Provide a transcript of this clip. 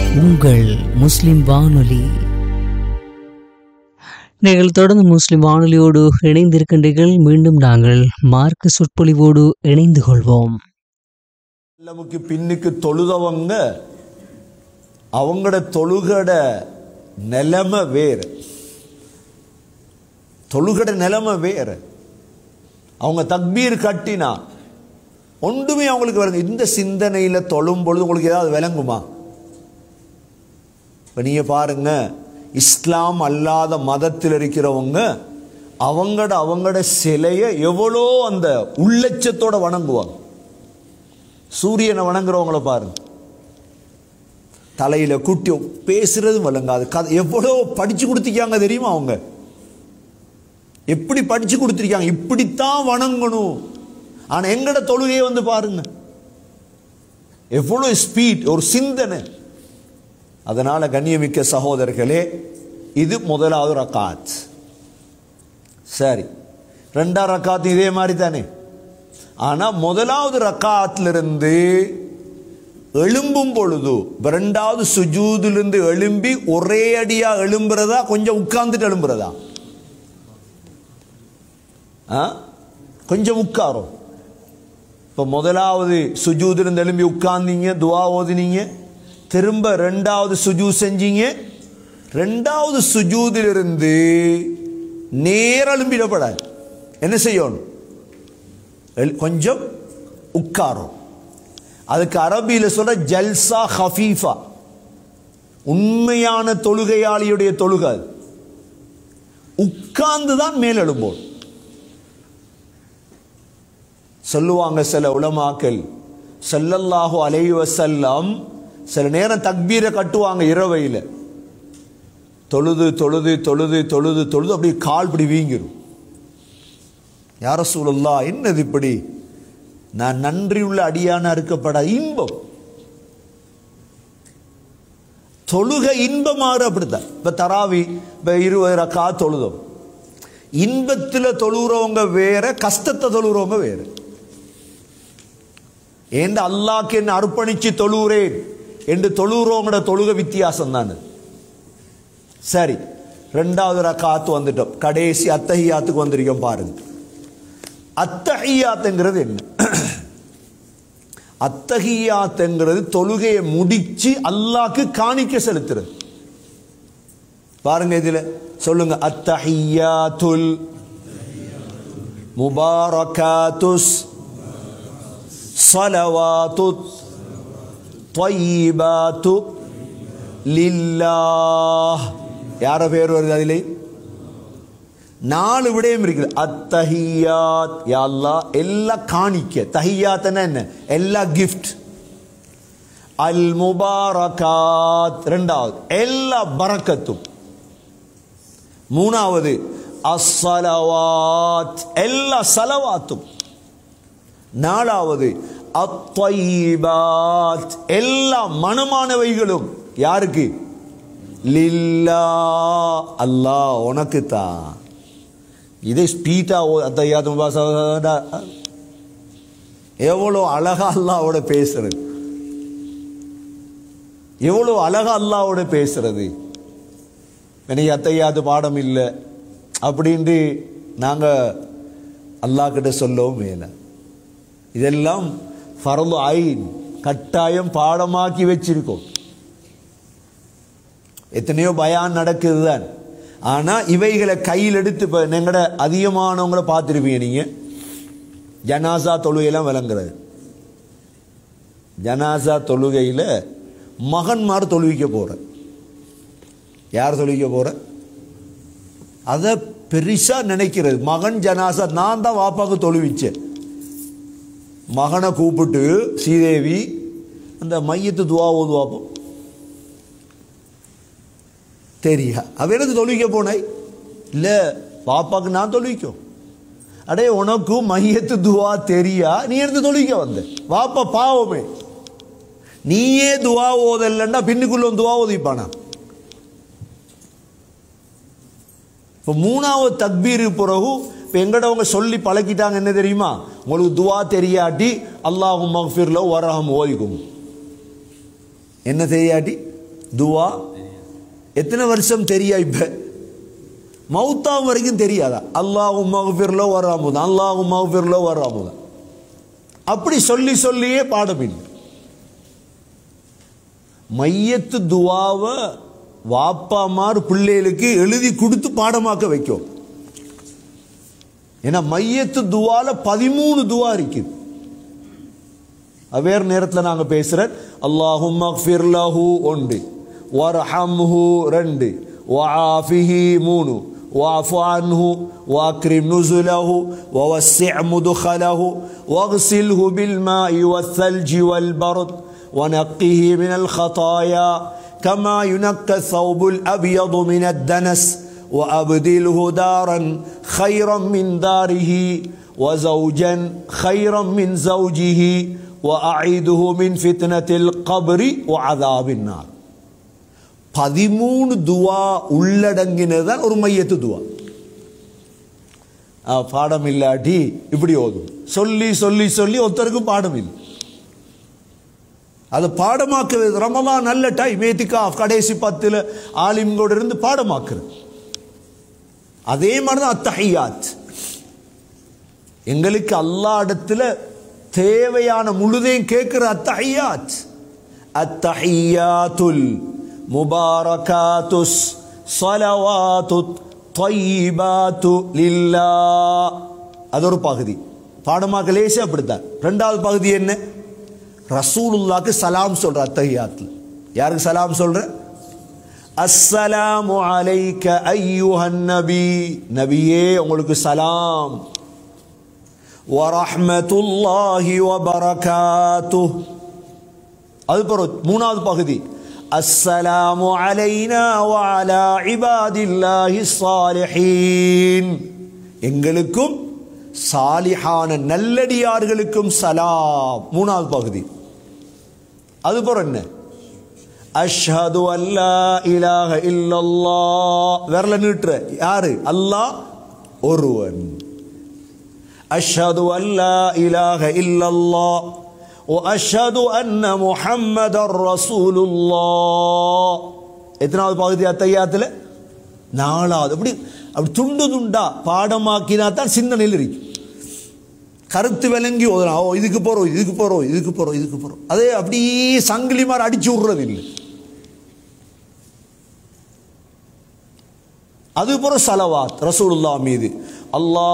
உங்கள் முஸ்லிம் வானொலி. நீங்கள் தொடர்ந்து முஸ்லிம் வானொலியோடு இணைந்திருக்கின்றீர்கள். மீண்டும் நாங்கள் மார்க்க சொற்பொழிவோடு இணைந்து கொள்வோம். நமக்கு பின்னுக்கு தொழுதவங்க அவங்களோட தொழுகட நிலைமை வேறு, தொழுகட நிலைமை வேறு. அவங்க தக்பீர் கட்டினா ஒன்றுமே அவங்களுக்கு வருங்க. இந்த சிந்தனையில் தொழும் பொழுது உங்களுக்கு ஏதாவது விளங்குமா? இப்போ நீங்கள் பாருங்க, இஸ்லாம் அல்லாத மதத்தில் இருக்கிறவங்க அவங்களோட சிலையை எவ்வளோ அந்த உள்ளட்சத்தோட வணங்குவாங்க. சூரியனை வணங்குறவங்கள பாருங்க, தலையில குட்டி பேசுறதும் வழங்காது. எவ்வளோ படிச்சு கொடுத்திருக்காங்க தெரியுமா? அவங்க எப்படி படிச்சு கொடுத்திருக்காங்க, இப்படித்தான் வணங்கணும். ஆனா எங்கட தொழுகையை வந்து பாருங்க, எவ்வளவு ஸ்பீட், ஒரு சிந்தனை. அதனால கண்ணியமிக்க சகோதரர்களே, இது முதலாவது ரக்காத். சரி, ரெண்டாவது ரக்காத் இதே மாதிரி தானே. ஆனா முதலாவது ரக்காத்திலிருந்து எழும்பும் பொழுது, இரண்டாவது சுஜூதிலிருந்து எழும்பி ஒரே அடியா எழும்புறதா, கொஞ்சம் உட்கார்ந்துட்டு எழும்புறதா? கொஞ்சம் உட்காரும். இப்போ முதலாவது சுஜூதிலிருந்து எழும்பி உட்கார்ந்தீங்க, துவா ஓதினீங்க, திரும்ப ரெண்டாவது சுஜூத் செஞ்சீங்க. ரெண்டாவது சுஜூதிலிருந்து நேர எழும்பிடப்படாது. என்ன செய்யணும்? கொஞ்சம் உட்காரும். அதுக்கு அரபியில் சொல்ற ஜல்சா ஹஃபீஃபா. உண்மையான தொழுகையாளியுடைய தொழுகை உட்கார்ந்து தான் மேல் எழும்போம். சொல்லுவாங்க சில உலமாக்கள், ஸல்லல்லாஹு அலைஹி வஸல்லம் சில நேரம் தக்பீரை கட்டுவாங்க இரவையில். தொழுது தொழுது தொழுது தொழுது தொழுது அப்படி கால் இப்படி வீங்கிரும். யா ரசூலல்லாஹ், என்னது இப்படி? நான் நன்றியுள்ள அடியான இருக்கப்படாத இன்பம், தொழுகை இன்பமாறு. அப்படித்தான் இப்ப தராவி, இப்ப 20 ரக்காத் தொழுதோம். இன்பத்தில் தொழுகிறவங்க வேற, கஷ்டத்தை தொழுகிறவங்க வேற. ஏன் அல்லாஹ்க்கு என்ன அர்ப்பணிச்சு தொழுகிறேன் என்று தொழுகிறவங்களோட தொழுகை வித்தியாசம் தானே. சரி, ரெண்டாவது ரக்காத்து வந்துட்டோம், கடைசி அத்தஹியாத்துக்கு வந்திருக்கோம். பாருங்க, அத்தஹியாத்துங்கிறது என்ன? அத்தஹியாத்துங்கிறது தொழுகையை முடிச்சு அல்லாஹ்க்கு காணிக்க செலுத்துறது. பாருங்க, இதுல சொல்லுங்க, அத்தஹியாத்துல் முபாரகாத்துஸ் ஸலவாத்து த்வய்யிபாத்து லில்லாஹ். யார பேர் வருது? அதிலே 4 விடயம் இருக்குது. அத்தஹியாத், யா அல்லாஹ், எல்லாம் காணிக்க. தஹியாத்னா என்ன? எல்லா கிஃப்ட். அல் முபாரகாத் ரெண்டாவது, எல்லா பரக்கத்தும். மூணாவது அஸ்ஸலவாத், எல்லா சலவாத்தும். நாலாவது அத்வைபாத், எல்லா மனமானவைகளும். யாருக்கு? லில்லாஹ், அல்லாஹ் உனக்கு தான். இதை ஸ்பீட்டா எவ்வளோ அழகா அல்லாஹ்வோட பேசுறது, எவ்வளோ அழகா அல்லாஹ்வோட பேசுறது. எனக்கு அத்தையாது பாடம் இல்லை அப்படின்ட்டு நாங்கள் அல்லாஹ் கிட்ட சொல்லவும் மேல. இதெல்லாம் ஃபர்து ஐன், கட்டாயம் பாடமாக்கி வச்சிருக்கோம். எத்தனையோ பயான் நடக்குது தான். ஆனால் இவைகளை கையில் எடுத்து இப்போ எங்கட அதிகமானவங்களை பார்த்துருப்பீங்க நீங்கள். ஜனாசா தொழுகையெல்லாம் விளங்குறது. ஜனாசா தொழுகையில் மகன்மார் தொழுவிக்க போகிற. யார் தொழுவிக்க போகிற? அதை பெருசாக நினைக்கிறது. மகன் ஜனாசா, நான் தான் வாப்பாவுக்கு தொழுவிச்சேன். மகனை கூப்பிட்டு, ஸ்ரீதேவி அந்த மையத்து துவா ஓதுவாப்போம். தெரியா அவ எனக்கு தொழுவிக்க போனாய்? இல்லை, பாப்பாக்கு நான் தொழுவிக்கும். அடே, உனக்கு மையத்து துவா தெரியா, நீ எடுத்து தொழுவிக்க வந்த. வாப்பா பாவமே, நீயே துவா ஓதல்லன்னா பின்னுக்குள்ள துவா ஓதிப்பானா? இப்போ மூணாவது தக்பீரு பிறகு இப்போ எங்கடவங்க சொல்லி பழக்கிட்டாங்க என்ன தெரியுமா? உங்களுக்கு துவா தெரியாட்டி அல்லாஹும் மக்ஃபிர் லஹு வர்ஹம் ஓதிக்கும். என்ன தெரியாட்டி? துவா எத்தனை வருஷம் தெரியா? இப்ப மௌத்தாம் வரைக்கும் தெரியாதா? அல்லாஹும் மக்ஃபிர்லோ வராமுதான், அல்லாஹும் மக்ஃபிர்லோ வராமுதான். அப்படி சொல்லி சொல்லியே பாடம் இல்லை. மையத்து துவாவை வாப்பாமார் பிள்ளைகளுக்கு எழுதி கொடுத்து பாடமாக்க வைக்கும். ஏன்னா மையத்து துவால 13 துவா இருக்குது. வேறு நேரத்தில் நாங்க பேசுறேன். அல்லாஹும் மக்ஃபிர் லஹு 1, வர்ஹம்ஹு 2, வஆஃபிஹி 3, واعف عنه واكرم نزله ووسع مدخله واغسله بالماء والثلج والبرد ونقه من الخطايا كما ينقى الثوب الأبيض من الدنس وأبدله دارا خيرا من داره وزوجا خيرا من زوجه وأعيده من فتنة القبر وعذاب النار. 13 துவா உள்ளடங்கினதான் ஒரு மையத்து துவா. பாடம் இல்லாட்டி இப்படி ஓதும். சொல்லி சொல்லி சொல்லி ஒருத்தருக்கும் பாடம் இல்லை. அதை பாடமாக்குறது ரமலான் நல்ல டைம். ஏத்திகாஃப் கடைசி 10 ஆலிம்களோட இருந்து பாடமாக்குறது. அதே மாதிரிதான் அத்தஹியாத். எங்களுக்கு அல்லாஹ் இடத்துல தேவையான முழுதையும் கேட்கிற அத்தஹியாத். அத்தஹியாத்துல் முபாரகாத்துஸ் ஸலவாத்துத் த்வையிபாத்து லில்லாஹ். அது ஒரு பகுதி. பாடமாக்க லேசா அப்படித்தான். 2வது பகுதி என்ன? ரசூலுல்லாஹ்க்கு சலாம் சொல்ற அத்தஹியாத்ல. யாருக்கு சலாம் சொல்ற? அஸ்ஸலாமு அலைக்க அய்யுஹன் நபி, நபியே உங்களுக்கு சலாம். வரஹ்மத்துல்லாஹி வபரகாத்துஹ். அது பிறகு 3வது பகுதி அஸ்ஸலாமு அலைனா வஅலா இபாதில்லாஹி ஸாலிஹீன், எங்களுக்கும் சாலிஹான நல்லடியார்களுக்கும் சலாம். 3வது பகுதி. அது பிறகு என்ன? அஷ்ஹது அல்லா இலாஹ இல்லல்லாஹ். விரல நீட்டுற யாரு? அல்லாஹ் ஒருவன். அஷ்ஹது அல்லா இலாஹ இல்லல்லாஹ் வ அஷ்ஹது அன்ன முஹம்மதர் ரசூலுல்லாஹ். எத்தனாவது பகுதி அத்தஹியாத்துல? 4வது. அப்படி துண்டு துண்டா பாடமாக்கினா தான் சிந்தனையில் இருக்கும். கருத்து விளங்கி ஓதலாம். ஓ இதுக்கு போறோம், இதுக்கு போறோம், இதுக்கு போறோம், இதுக்கு போறோம். அதே அப்படியே சங்கிலி மாதிரி அடிச்சு விடுறது இல்லை. அது போற சலவாத் ரசூலுல்லாஹ் மீது. அல்லாஹ்